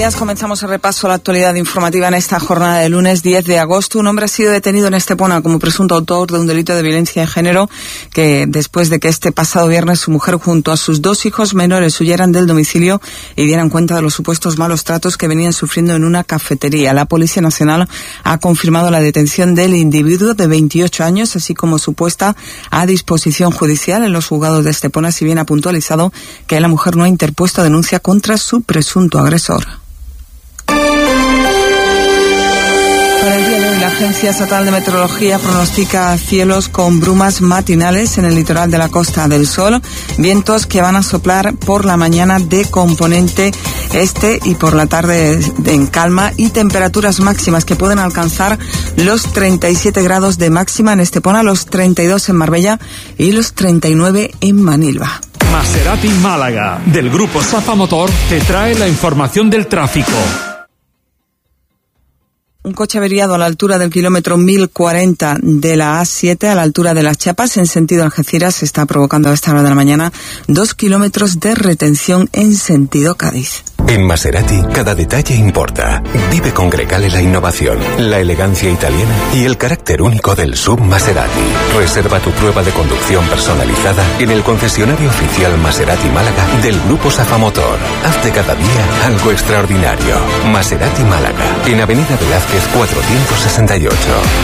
Comenzamos el repaso a la actualidad informativa en esta jornada de lunes 10 de agosto. Un hombre ha sido detenido en Estepona como presunto autor de un delito de violencia de género que después de que este pasado viernes su mujer junto a sus 2 hijos menores huyeran del domicilio y dieran cuenta de los supuestos malos tratos que venían sufriendo en una cafetería. La Policía Nacional ha confirmado la detención del individuo de 28 años, así como su puesta a disposición judicial en los juzgados de Estepona, si bien ha puntualizado que la mujer no ha interpuesto denuncia contra su presunto agresor. Para el día de hoy, la Agencia Estatal de Meteorología pronostica cielos con brumas matinales en el litoral de la Costa del Sol, vientos que van a soplar por la mañana de componente este y por la tarde en calma, y temperaturas máximas que pueden alcanzar los 37 grados de máxima en Estepona, los 32 en Marbella y los 39 en Manilva. Maserati Málaga, del grupo Safa Motor, te trae la información del tráfico. Un coche averiado a la altura del kilómetro 1040 de la A7, a la altura de Las Chapas, en sentido Algeciras, está provocando a esta hora de la mañana 2 kilómetros de retención en sentido Cádiz. En Maserati, cada detalle importa. Vive con Grecale la innovación, la elegancia italiana y el carácter único del SUV Maserati. Reserva tu prueba de conducción personalizada en el concesionario oficial Maserati Málaga del Grupo Safa Motor. Haz de cada día algo extraordinario. Maserati Málaga, en Avenida Velázquez 468.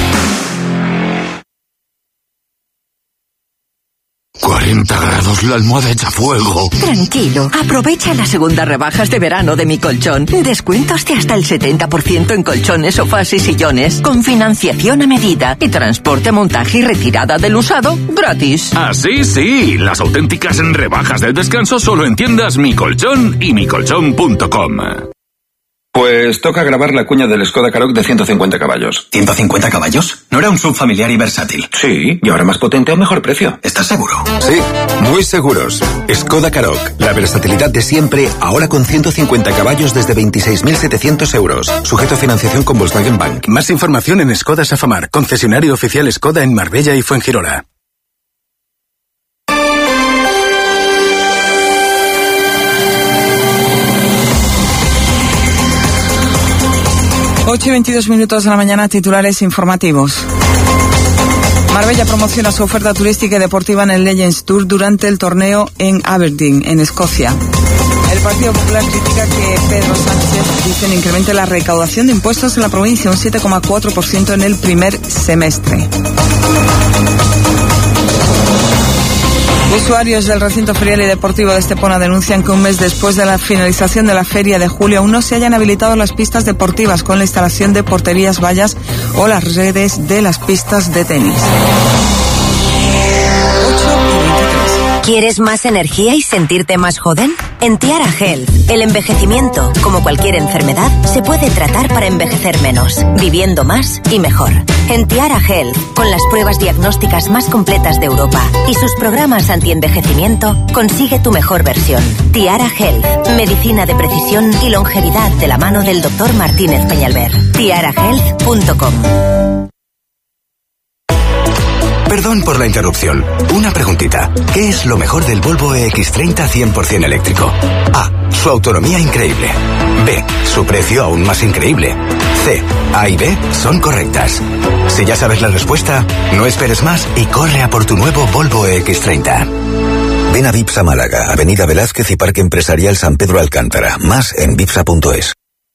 40 grados, la almohada echa fuego. Tranquilo, aprovecha las segundas rebajas de verano de Mi Colchón. Descuentos de hasta el 70% en colchones, sofás y sillones, con financiación a medida y transporte, montaje y retirada del usado gratis. Así sí, las auténticas rebajas del descanso solo en tiendas Mi Colchón y micolchón.com. Pues toca grabar la cuña del Skoda Karoq de 150 caballos. ¿150 caballos? ¿No era un subfamiliar y versátil? Sí, y ahora más potente a mejor precio. ¿Estás seguro? Sí, muy seguros. Skoda Karoq, la versatilidad de siempre, ahora con 150 caballos desde 26.700 euros. Sujeto a financiación con Volkswagen Bank. Más información en Skoda Safamar, concesionario oficial Skoda en Marbella y Fuengirola. 8:22 de la mañana, titulares informativos. Marbella promociona su oferta turística y deportiva en el Legends Tour durante el torneo en Aberdeen, en Escocia. El Partido Popular critica que Pedro Sánchez dice incremente la recaudación de impuestos en la provincia un 7,4% en el primer semestre. Usuarios del recinto ferial y deportivo de Estepona denuncian que un mes después de la finalización de la feria de julio aún no se hayan habilitado las pistas deportivas con la instalación de porterías, vallas o las redes de las pistas de tenis. ¿Quieres más energía y sentirte más joven? En Tiara Health, el envejecimiento, como cualquier enfermedad, se puede tratar para envejecer menos, viviendo más y mejor. En Tiara Health, con las pruebas diagnósticas más completas de Europa y sus programas anti-envejecimiento, consigue tu mejor versión. Tiara Health, medicina de precisión y longevidad de la mano del Dr. Martínez Peñalver. tiarahealth.com. Perdón por la interrupción. Una preguntita. ¿Qué es lo mejor del Volvo EX30 100% eléctrico? A. Su autonomía increíble. B. Su precio aún más increíble. C. A y B son correctas. Si ya sabes la respuesta, no esperes más y corre a por tu nuevo Volvo EX30. Ven a Vipsa Málaga, Avenida Velázquez y Parque Empresarial San Pedro Alcántara. Más en vipsa.es.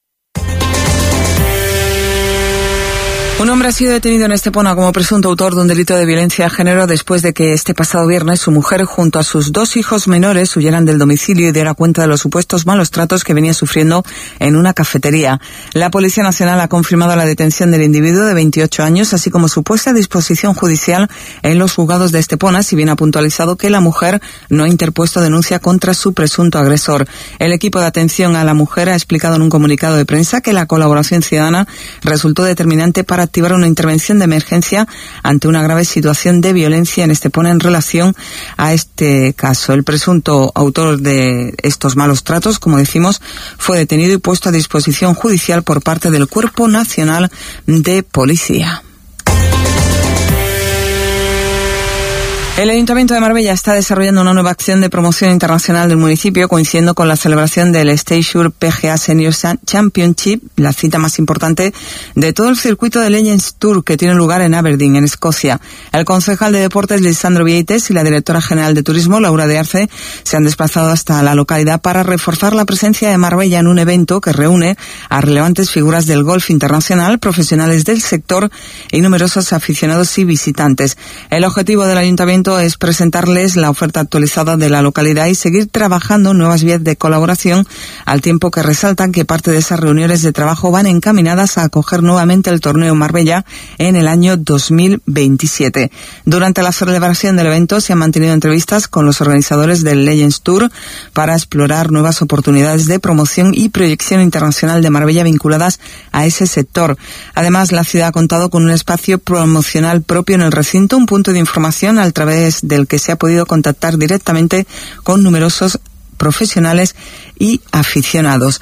Un hombre ha sido detenido en Estepona como presunto autor de un delito de violencia de género después de que este pasado viernes su mujer junto a sus 2 hijos menores huyeran del domicilio y diera cuenta de los supuestos malos tratos que venía sufriendo en una cafetería. La Policía Nacional ha confirmado la detención del individuo de 28 años, así como su puesta a disposición judicial en los juzgados de Estepona, si bien ha puntualizado que la mujer no ha interpuesto denuncia contra su presunto agresor. El equipo de atención a la mujer ha explicado en un comunicado de prensa que la colaboración ciudadana resultó determinante para activar una intervención de emergencia ante una grave situación de violencia en Estepona en relación a este caso. El presunto autor de estos malos tratos, como decimos, fue detenido y puesto a disposición judicial por parte del Cuerpo Nacional de Policía. El Ayuntamiento de Marbella está desarrollando una nueva acción de promoción internacional del municipio, coincidiendo con la celebración del Staysure PGA Senior Championship, la cita más importante de todo el circuito de Legends Tour que tiene lugar en Aberdeen, en Escocia. El concejal de Deportes, Lisandro Vieites, y la directora general de Turismo, Laura de Arce, se han desplazado hasta la localidad para reforzar la presencia de Marbella en un evento que reúne a relevantes figuras del golf internacional, profesionales del sector y numerosos aficionados y visitantes. El objetivo del Ayuntamiento es presentarles la oferta actualizada de la localidad y seguir trabajando en nuevas vías de colaboración, al tiempo que resaltan que parte de esas reuniones de trabajo van encaminadas a acoger nuevamente el torneo Marbella en el año 2027. Durante la celebración del evento se han mantenido entrevistas con los organizadores del Legends Tour para explorar nuevas oportunidades de promoción y proyección internacional de Marbella vinculadas a ese sector. Además, la ciudad ha contado con un espacio promocional propio en el recinto, un punto de información a través del que se ha podido contactar directamente con numerosos profesionales y aficionados.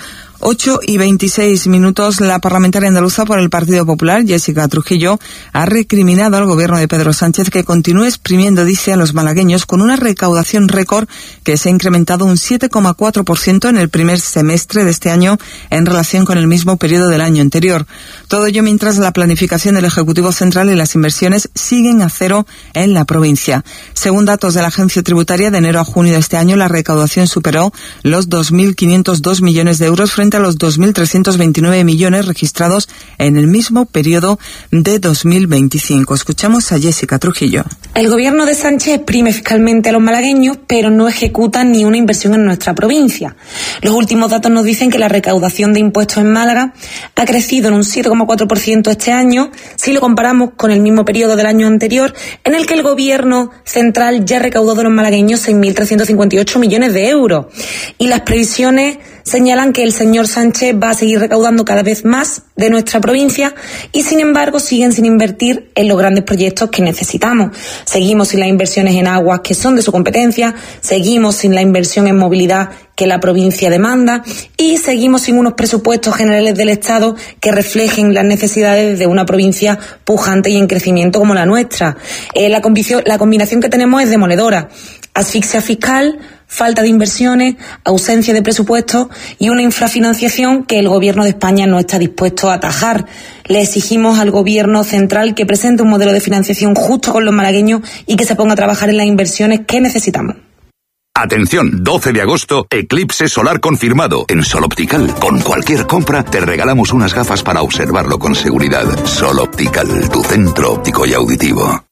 8:26, la parlamentaria andaluza por el Partido Popular, Jessica Trujillo, ha recriminado al gobierno de Pedro Sánchez que continúe exprimiendo, dice, a los malagueños con una recaudación récord que se ha incrementado un 7,4% en el primer semestre de este año en relación con el mismo periodo del año anterior. Todo ello mientras la planificación del Ejecutivo Central y las inversiones siguen a cero en la provincia. Según datos de la Agencia Tributaria, de enero a junio de este año la recaudación superó los 2.502 millones de euros frente a los 2.329 millones registrados en el mismo periodo de 2025. Escuchamos a Jessica Trujillo. El gobierno de Sánchez exprime fiscalmente a los malagueños, pero no ejecuta ni una inversión en nuestra provincia. Los últimos datos nos dicen que la recaudación de impuestos en Málaga ha crecido en un 7,4% este año, si lo comparamos con el mismo periodo del año anterior, en el que el gobierno central ya recaudó de los malagueños 6.358 millones de euros. Y las previsiones señalan que el señor Sánchez va a seguir recaudando cada vez más de nuestra provincia y, sin embargo, siguen sin invertir en los grandes proyectos que necesitamos. Seguimos sin las inversiones en aguas que son de su competencia, seguimos sin la inversión en movilidad que la provincia demanda y seguimos sin unos presupuestos generales del Estado que reflejen las necesidades de una provincia pujante y en crecimiento como la nuestra. La combinación que tenemos es demoledora: asfixia fiscal, falta de inversiones, ausencia de presupuestos y una infrafinanciación que el Gobierno de España no está dispuesto a atajar. Le exigimos al Gobierno central que presente un modelo de financiación justo con los malagueños y que se ponga a trabajar en las inversiones que necesitamos. Atención, 12 de agosto, eclipse solar confirmado en Sol Optical. Con cualquier compra te regalamos unas gafas para observarlo con seguridad. Sol Optical, tu centro óptico y auditivo.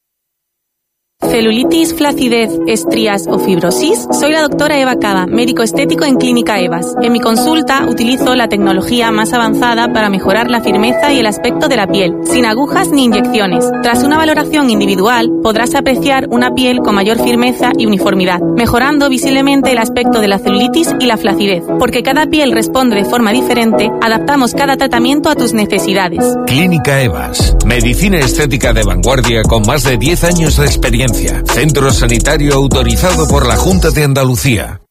Celulitis, flacidez, estrías o fibrosis. Soy la doctora Eva Cava, médico estético en Clínica Evas. En mi consulta utilizo la tecnología más avanzada para mejorar la firmeza y el aspecto de la piel, sin agujas ni inyecciones. Tras una valoración individual, podrás apreciar una piel con mayor firmeza y uniformidad, mejorando visiblemente el aspecto de la celulitis y la flacidez. Porque cada piel responde de forma diferente, adaptamos cada tratamiento a tus necesidades. Clínica Evas, medicina estética de vanguardia con más de 10 años de experiencia. Centro sanitario autorizado por la Junta de Andalucía.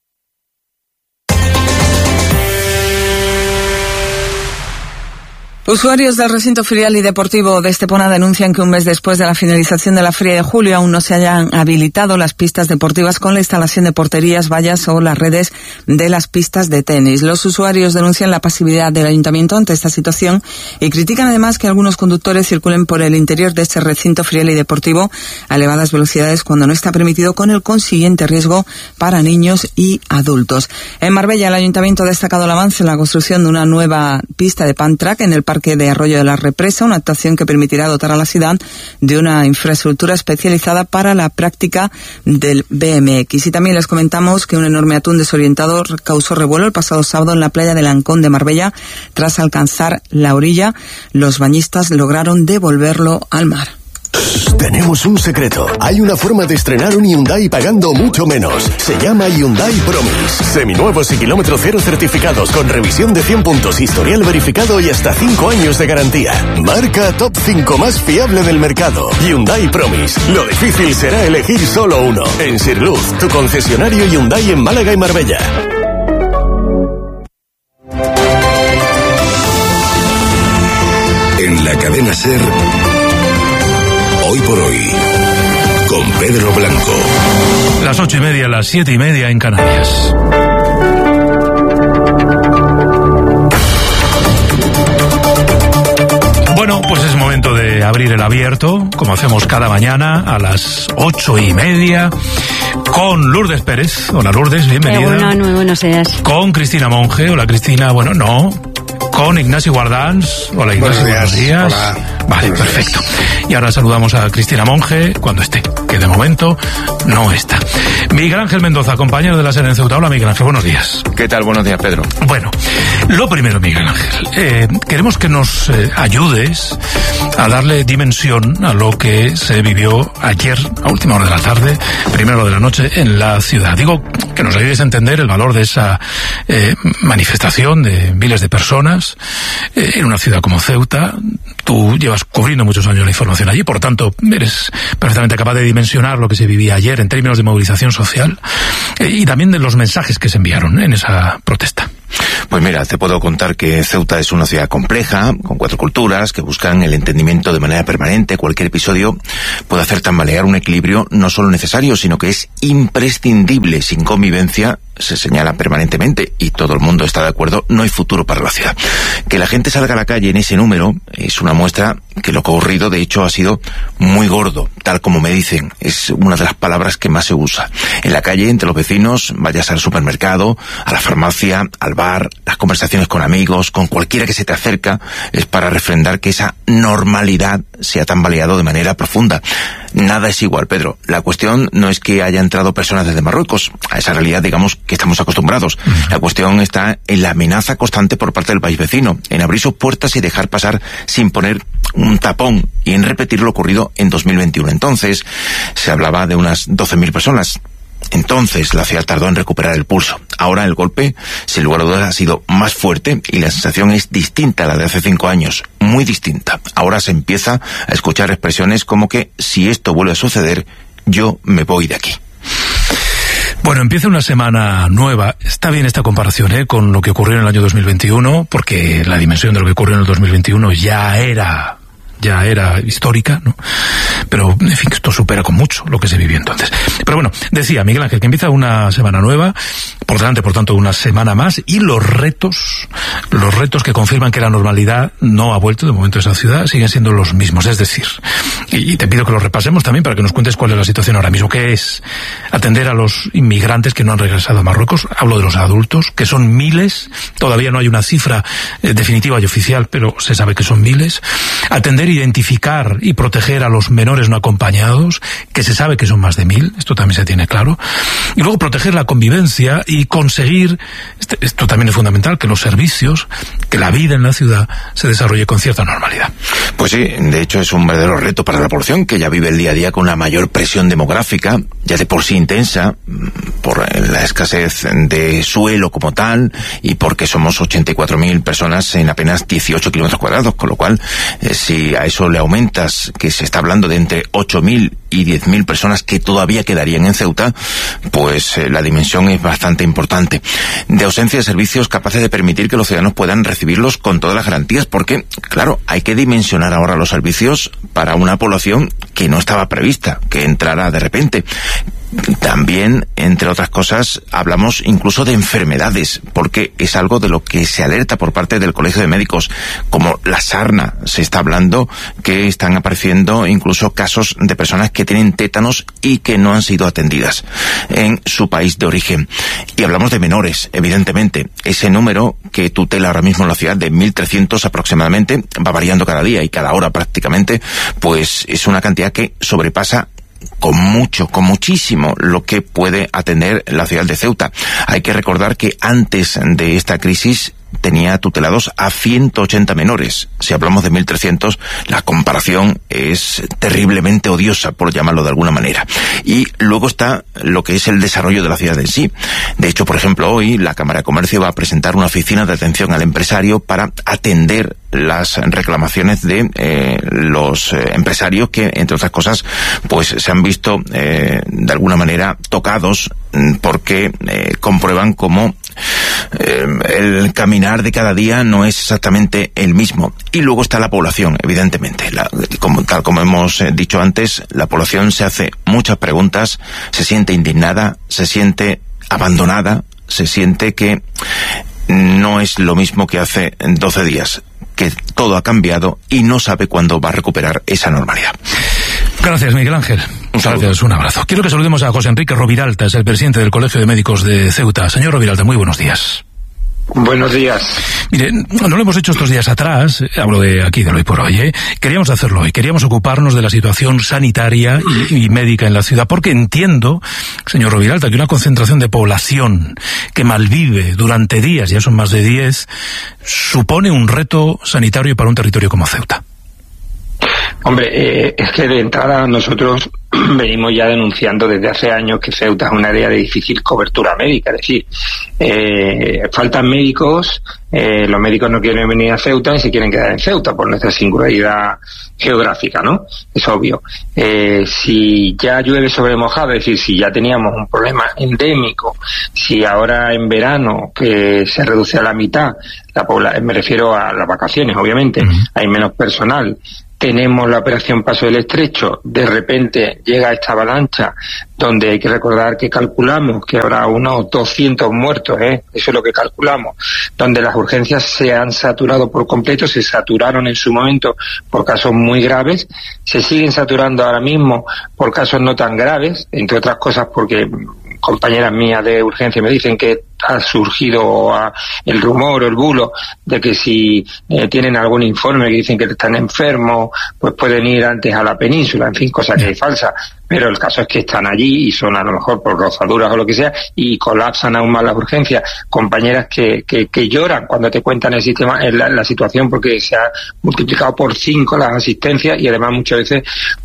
Usuarios del recinto ferial y deportivo de Estepona denuncian que un mes después de la finalización de la Feria de Julio aún no se hayan habilitado las pistas deportivas con la instalación de porterías, vallas o las redes de las pistas de tenis. Los usuarios denuncian la pasividad del Ayuntamiento ante esta situación y critican además que algunos conductores circulen por el interior de este recinto ferial y deportivo a elevadas velocidades cuando no está permitido, con el consiguiente riesgo para niños y adultos. En Marbella, el Ayuntamiento ha destacado el avance en la construcción de una nueva pista de Pantrack en el Parque de Arroyo de la Represa, una actuación que permitirá dotar a la ciudad de una infraestructura especializada para la práctica del BMX. Y también les comentamos que un enorme atún desorientado causó revuelo el pasado sábado en la playa de Lancón de Marbella. Tras alcanzar la orilla, los bañistas lograron devolverlo al mar. Tenemos un secreto. Hay una forma de estrenar un Hyundai pagando mucho menos. Se llama Hyundai Promise. Seminuevos y kilómetro cero certificados con revisión de 100 puntos, historial verificado y hasta 5 años de garantía. Marca top 5 más fiable del mercado. Hyundai Promise. Lo difícil será elegir solo uno. En Sirluz, tu concesionario Hyundai en Málaga y Marbella. En la cadena SER, hoy por hoy, con Pedro Blanco. Las 8:30, las 7:30 en Canarias. Bueno, pues es momento de abrir el abierto, como hacemos cada mañana a las 8:30, con Lourdes Pérez. Hola Lourdes, bienvenida. Muy buenos días. Con Cristina Monge. Hola Cristina, bueno, no. Con Ignacio Guardans. Hola Ignacio, buenos días. Hola. Vale, perfecto. Y ahora saludamos a Cristina Monge cuando esté, que de momento no está. Miguel Ángel Mendoza, compañero de la SER en Ceuta. Hola Miguel Ángel, buenos días. ¿Qué tal? Buenos días, Pedro. Bueno, lo primero, Miguel Ángel, queremos que nos ayudes a darle dimensión a lo que se vivió ayer a última hora de la tarde, primera hora de la noche en la ciudad. Digo, que nos ayudes a entender el valor de esa manifestación de miles de personas en una ciudad como Ceuta. Tú llevas cubriendo muchos años la información allí, por lo tanto eres perfectamente capaz de dimensionar lo que se vivía ayer en términos de movilización social y también de los mensajes que se enviaron en esa protesta. Pues mira, te puedo contar que Ceuta es una ciudad compleja, con 4 culturas que buscan el entendimiento de manera permanente. Cualquier episodio puede hacer tambalear un equilibrio no solo necesario, sino que es imprescindible. Sin convivencia, se señala permanentemente, y todo el mundo está de acuerdo, no hay futuro para la ciudad. Que la gente salga a la calle en ese número es una muestra que lo que ha ocurrido, de hecho, ha sido muy gordo, tal como me dicen. Es una de las palabras que más se usa. En la calle, entre los vecinos, vayas al supermercado, a la farmacia, al bar, las conversaciones con amigos, con cualquiera que se te acerca, es para refrendar que esa normalidad se ha tambaleado de manera profunda. Nada es igual, Pedro. La cuestión no es que haya entrado personas desde Marruecos. A esa realidad, digamos, que estamos acostumbrados. La cuestión está en la amenaza constante por parte del país vecino, en abrir sus puertas y dejar pasar sin poner un tapón, y en repetir lo ocurrido en 2021. Entonces, se hablaba de unas 12.000 personas. Entonces la ciudad tardó en recuperar el pulso. Ahora el golpe, sin lugar a dudas, ha sido más fuerte y la sensación es distinta a la de hace 5 años, muy distinta. Ahora se empieza a escuchar expresiones como que si esto vuelve a suceder, yo me voy de aquí. Bueno, empieza una semana nueva. Está bien esta comparación, con lo que ocurrió en el año 2021, porque la dimensión de lo que ocurrió en el 2021 ya era histórica, ¿no? Pero, en fin, esto supera con mucho lo que se vivió entonces. Pero bueno, decía Miguel Ángel que empieza una semana nueva, por delante, por tanto, una semana más, y los retos que confirman que la normalidad no ha vuelto de momento a esa ciudad siguen siendo los mismos. Es decir, y te pido que los repasemos también para que nos cuentes cuál es la situación ahora mismo, que es atender a los inmigrantes que no han regresado a Marruecos. Hablo de los adultos, que son miles, todavía no hay una cifra definitiva y oficial, pero se sabe que son miles. Atender, identificar y proteger a los menores no acompañados, que se sabe que son más de 1.000, esto también se tiene claro. Y luego proteger la convivencia y conseguir, esto también es fundamental, que los servicios, que la vida en la ciudad se desarrolle con cierta normalidad. Pues sí, de hecho es un verdadero reto para la población, que ya vive el día a día con una mayor presión demográfica, ya de por sí intensa, por la escasez de suelo como tal, y porque somos 84.000 personas en apenas 18 kilómetros cuadrados, con lo cual, si a eso le aumentas que se está hablando de entre 8.000 y 10.000 personas que todavía quedarían en Ceuta, pues la dimensión es bastante importante. De ausencia de servicios capaces de permitir que los ciudadanos puedan recibirlos con todas las garantías, porque, claro, hay que dimensionar ahora los servicios para una población que no estaba prevista, que entrara de repente. También, entre otras cosas, hablamos incluso de enfermedades, porque es algo de lo que se alerta por parte del Colegio de Médicos, como la sarna. Se está hablando que están apareciendo incluso casos de personas que tienen tétanos y que no han sido atendidas en su país de origen. Y hablamos de menores, evidentemente. Ese número que tutela ahora mismo en la ciudad, de 1.300 aproximadamente, va variando cada día y cada hora prácticamente, pues es una cantidad que sobrepasa con muchísimo lo que puede atender la ciudad de Ceuta. Hay que recordar que antes de esta crisis tenía tutelados a 180 menores. Si hablamos de 1.300, la comparación es terriblemente odiosa, por llamarlo de alguna manera. Y luego está lo que es el desarrollo de la ciudad en sí. De hecho, por ejemplo, hoy la Cámara de Comercio va a presentar una oficina de atención al empresario para atender las reclamaciones de los empresarios que, entre otras cosas, pues se han visto de alguna manera tocados porque comprueban cómo el caminar de cada día no es exactamente el mismo. Y luego está la población, evidentemente. Tal como hemos dicho antes, la población se hace muchas preguntas, se siente indignada, se siente abandonada, se siente que no es lo mismo que hace 12 días, que todo ha cambiado y no sabe cuándo va a recuperar esa normalidad. Gracias, Miguel Ángel. Gracias, un abrazo. Quiero que saludemos a José Enrique Roviralta, es el presidente del Colegio de Médicos de Ceuta. Señor Roviralta, muy buenos días. Buenos días. Mire, no lo hemos hecho estos días atrás, hablo de aquí, de hoy por hoy, Queríamos hacerlo hoy, queríamos ocuparnos de la situación sanitaria y médica en la ciudad, porque entiendo, señor Roviralta, que una concentración de población que malvive durante días, ya son más de 10, supone un reto sanitario para un territorio como Ceuta. Hombre, es que de entrada nosotros venimos ya denunciando desde hace años que Ceuta es un área de difícil cobertura médica, es decir, faltan médicos, los médicos no quieren venir a Ceuta y se quieren quedar en Ceuta por nuestra singularidad geográfica, ¿no? Es obvio. Si ya llueve sobre mojado, es decir, si ya teníamos un problema endémico, si ahora en verano que se reduce a la mitad, me refiero a las vacaciones, obviamente, hay menos personal, tenemos la operación Paso del Estrecho, de repente llega esta avalancha donde hay que recordar que calculamos que habrá unos 200 muertos, eso es lo que calculamos, donde las urgencias se han saturado por completo, se saturaron en su momento por casos muy graves, se siguen saturando ahora mismo por casos no tan graves, entre otras cosas porque compañeras mías de urgencia me dicen que ha surgido el rumor o el bulo de que si tienen algún informe que dicen que están enfermos, pues pueden ir antes a la península, en fin, cosa que es falsa. Pero el caso es que están allí y son a lo mejor por rozaduras o lo que sea y colapsan aún más las urgencias. Compañeras que lloran cuando te cuentan el sistema, la situación, porque se ha multiplicado por 5 las asistencias y además muchas veces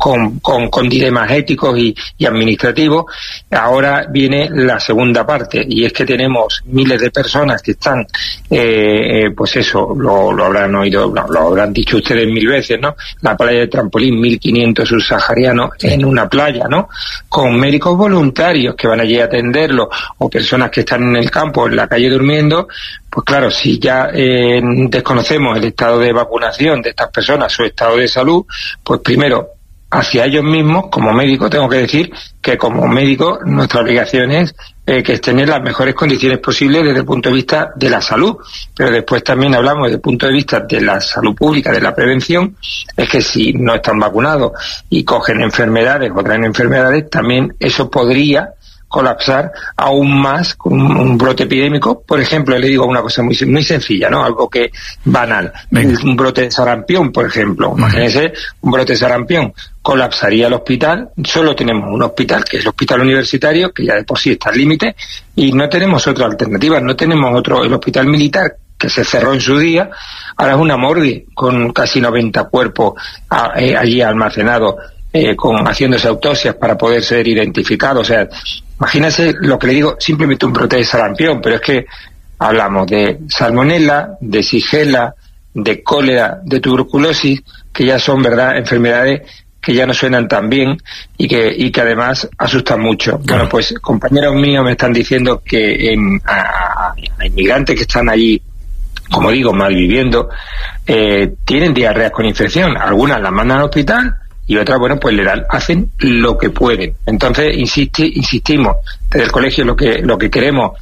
con dilemas éticos y administrativos. Ahora viene la segunda parte y es que tenemos miles de personas que están, pues eso, lo habrán oído, lo habrán dicho ustedes 1000 veces, ¿no? La playa de Trampolín, 1500 subsaharianos en una playa, ¿no? Con médicos voluntarios que van allí a atenderlo o personas que están en el campo, en la calle durmiendo. Pues claro, si ya desconocemos el estado de vacunación de estas personas, su estado de salud, pues primero, hacia ellos mismos, como médico, tengo que decir que como médico nuestra obligación es que estén en las mejores condiciones posibles desde el punto de vista de la salud, pero después también hablamos desde el punto de vista de la salud pública, de la prevención, es que si no están vacunados y cogen enfermedades o traen enfermedades, también eso podría colapsar aún más con un brote epidémico. Por ejemplo, le digo una cosa muy sencilla, ¿no? Algo que banal. Un brote de sarampión, por ejemplo. Imagínense, un brote de sarampión. Colapsaría el hospital. Solo tenemos un hospital, que es el hospital universitario, que ya de por sí está al límite, y no tenemos otra alternativa. No tenemos el hospital militar, que se cerró en su día. Ahora es una morgue con casi 90 cuerpos allí almacenados, haciéndose autopsias para poder ser identificados. O sea, imagínense lo que le digo, simplemente un brote de sarampión, pero es que hablamos de salmonela, de shigella, de cólera, de tuberculosis, que ya son, ¿verdad?, enfermedades que ya no suenan tan bien y que además asustan mucho. Bueno, pues compañeros míos me están diciendo que a inmigrantes que están allí, como digo, malviviendo, tienen diarreas con infección. Algunas las mandan al hospital y otras, bueno, pues hacen lo que pueden. Entonces, insistimos, desde el colegio lo que queremos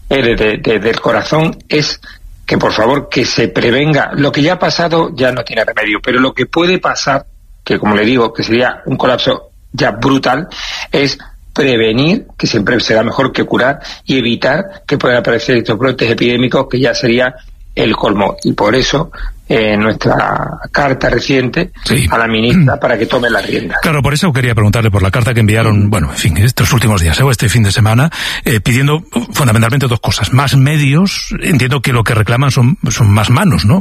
desde el corazón es que, por favor, que se prevenga. Lo que ya ha pasado ya no tiene remedio, pero lo que puede pasar, que como le digo, que sería un colapso ya brutal, es prevenir, que siempre será mejor que curar, y evitar que puedan aparecer estos brotes epidémicos, que ya sería el colmo. Y por eso nuestra carta reciente a la ministra para que tome las riendas. Claro, por eso quería preguntarle por la carta que enviaron, bueno, en fin, estos últimos días, o este fin de semana, pidiendo fundamentalmente 2 cosas. Más medios, entiendo que lo que reclaman son más manos, ¿no?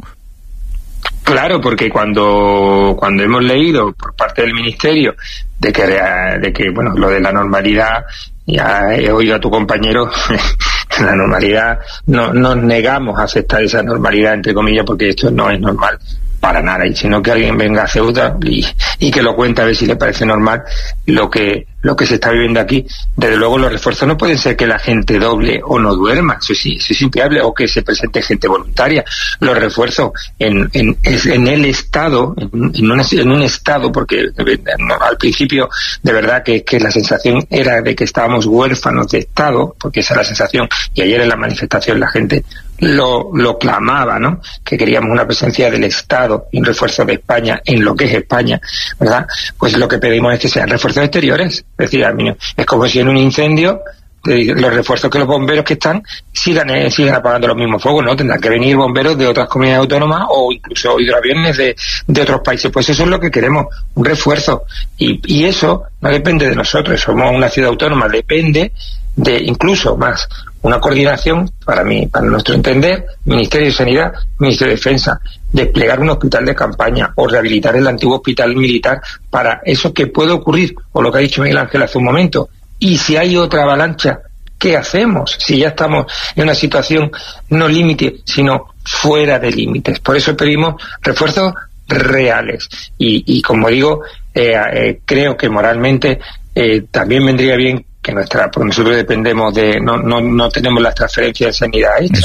Claro, porque cuando hemos leído por parte del Ministerio de que bueno, lo de la normalidad, ya he oído a tu compañero, la normalidad, no nos negamos a aceptar esa normalidad, entre comillas, porque esto no es normal para nada, y sino que alguien venga a Ceuta y que lo cuente a ver si le parece normal lo que se está viviendo aquí. Desde luego los refuerzos no pueden ser que la gente doble o no duerma, eso es inviable, o que se presente gente voluntaria. Los refuerzos en el Estado, en un Estado, porque al principio de verdad que la sensación era de que estábamos huérfanos de Estado, porque esa es la sensación, y ayer en la manifestación la gente lo clamaba, ¿no? Que queríamos una presencia del Estado y un refuerzo de España en lo que es España, ¿verdad? Pues lo que pedimos es que sean refuerzos exteriores. Es decir, es como si en un incendio los refuerzos que los bomberos que están sigan apagando los mismos fuegos, ¿no? Tendrán que venir bomberos de otras comunidades autónomas o incluso hidroaviones de otros países. Pues eso es lo que queremos, un refuerzo. Y eso no depende de nosotros, somos una ciudad autónoma, depende de incluso más una coordinación, para nuestro entender, Ministerio de Sanidad, Ministerio de Defensa, desplegar un hospital de campaña o rehabilitar el antiguo hospital militar para eso que puede ocurrir, o lo que ha dicho Miguel Ángel hace un momento. Y si hay otra avalancha, ¿qué hacemos? Si ya estamos en una situación no límite, sino fuera de límites. Por eso pedimos refuerzos reales. Y como digo, creo que moralmente también vendría bien que porque nosotros dependemos no tenemos las transferencias de sanidad hechas,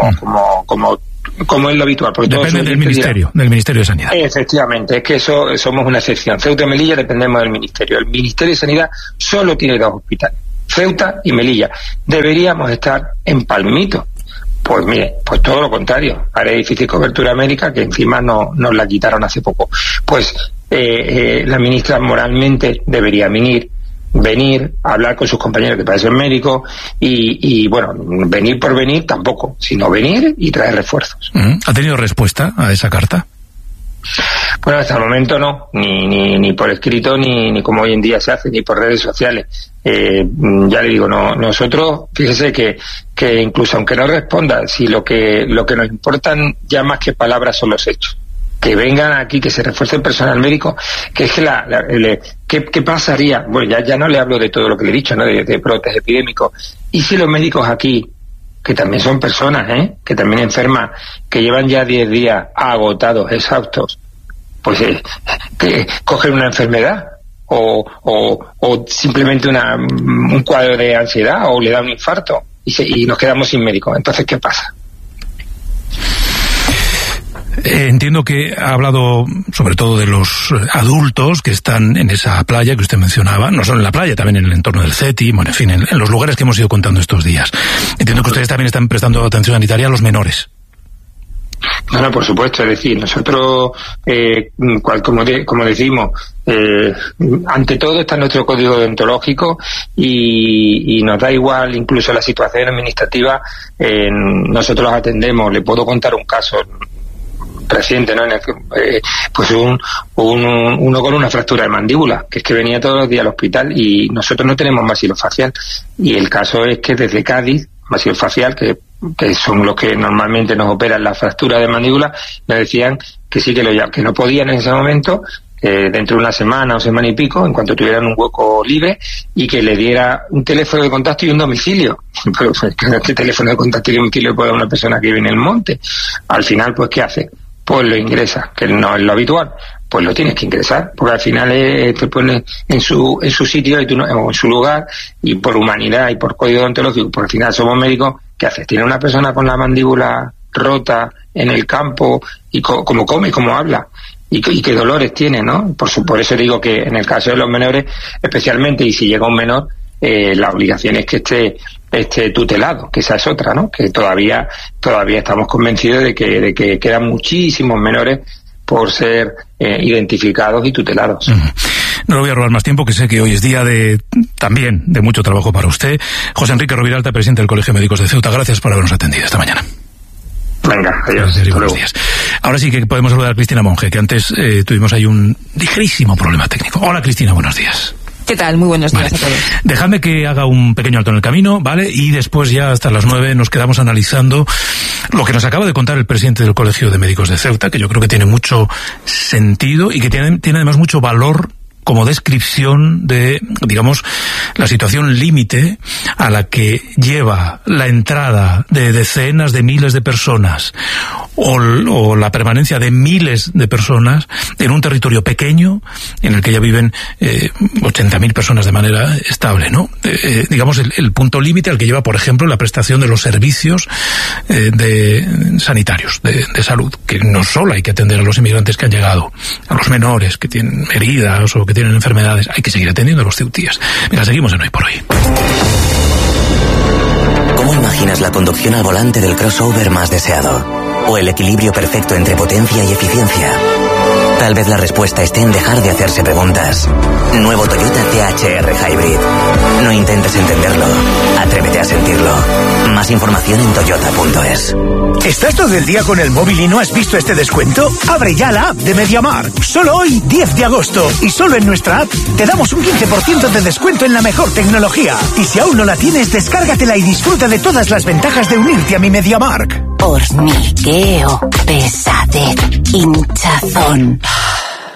como es lo habitual. Depende del Ministerio de Sanidad. Efectivamente, es que eso somos una excepción. Ceuta y Melilla dependemos del Ministerio. El Ministerio de Sanidad solo tiene 2 hospitales, Ceuta y Melilla. Deberíamos estar en Palmito. Pues mire, pues todo lo contrario. Área de difícil cobertura médica, que encima nos la quitaron hace poco. Pues la ministra moralmente debería venir a hablar con sus compañeros que parecen médicos y bueno, venir por venir tampoco, sino venir y traer refuerzos. ¿Ha tenido respuesta a esa carta? Bueno, hasta el momento no, ni por escrito, ni como hoy en día se hace, ni por redes sociales. Ya le digo, nosotros, fíjese que incluso aunque no responda, si lo que nos importan ya más que palabras son los hechos. Que vengan aquí, que se refuerce el personal médico, que es que ¿qué pasaría? Bueno, ya no le hablo de todo lo que le he dicho, ¿no? De brotes epidémicos. ¿Y si los médicos aquí, que también son personas, que también enferman, que llevan ya 10 días agotados, exhaustos, pues que cogen una enfermedad o simplemente un cuadro de ansiedad o le da un infarto y nos quedamos sin médicos? Entonces, ¿qué pasa? Entiendo que ha hablado sobre todo de los adultos que están en esa playa que usted mencionaba, no solo en la playa, también en el entorno del CETI, bueno, en fin, en los lugares que hemos ido contando estos días. Entiendo que ustedes también están prestando atención sanitaria a los menores. No, por supuesto, es decir, nosotros, como decimos, ante todo está nuestro código deontológico y nos da igual incluso la situación administrativa, nosotros los atendemos. Le puedo contar un caso reciente, ¿no? En el que, pues uno con una fractura de mandíbula, que es que venía todos los días al hospital y nosotros no tenemos maxilofacial, y el caso es que desde Cádiz, maxilofacial, que son los que normalmente nos operan la fractura de mandíbula, nos decían que sí, que no podían en ese momento, dentro de una semana o semana y pico, en cuanto tuvieran un hueco libre, y que le diera un teléfono de contacto y un domicilio. Pero ¿qué teléfono de contacto y domicilio puede dar una persona que vive en el monte? Al final, pues, ¿qué hace? Pues lo ingresa, que no es lo habitual. Pues lo tienes que ingresar, porque al final te pone en su sitio o en su lugar, y por humanidad y por código deontológico, porque al final somos médicos. ¿Qué haces? Tiene una persona con la mandíbula rota en el campo y cómo come, cómo habla y qué dolores tiene, ¿no? Por eso digo que en el caso de los menores, especialmente, y si llega un menor, la obligación es que esté tutelado, que esa es otra, ¿no? Que todavía estamos convencidos de que quedan muchísimos menores por ser identificados y tutelados. No le voy a robar más tiempo, que sé que hoy es día también de mucho trabajo para usted. José Enrique Roviralta, presidente del Colegio de Médicos de Ceuta, gracias por habernos atendido esta mañana. Venga, adiós. Gracias y buenos días. Ahora sí que podemos saludar a Cristina Monge, que antes tuvimos ahí un ligerísimo problema técnico. Hola, Cristina, buenos días. ¿Qué tal? Muy buenos días a todos. Dejadme que haga un pequeño alto en el camino, ¿vale? Y después ya hasta las 9 nos quedamos analizando lo que nos acaba de contar el presidente del Colegio de Médicos de Ceuta, que yo creo que tiene mucho sentido y que tiene además mucho valor como descripción de, digamos, la situación límite a la que lleva la entrada de decenas de miles de personas o la permanencia de miles de personas en un territorio pequeño en el que ya viven 80.000 personas de manera estable, ¿no? Digamos, el punto límite al que lleva, por ejemplo, la prestación de los servicios sanitarios, de salud, que no solo hay que atender a los inmigrantes que han llegado, a los menores que tienen heridas o que tienen enfermedades, hay que seguir atendiendo a los ceutíes. Mira, seguimos en Hoy por Hoy. ¿Cómo imaginas la conducción al volante del crossover más deseado? ¿O el equilibrio perfecto entre potencia y eficiencia? Tal vez la respuesta esté en dejar de hacerse preguntas. Nuevo Toyota THR Hybrid. No intentes entenderlo. Atrévete a sentirlo. Más información en toyota.es. ¿Estás todo el día con el móvil y no has visto este descuento? Abre ya la app de MediaMarkt. Solo hoy, 10 de agosto. Y solo en nuestra app te damos un 15% de descuento en la mejor tecnología. Y si aún no la tienes, descárgatela y disfruta de todas las ventajas de unirte a mi MediaMarkt. Hormigueo, pesadez, hinchazón.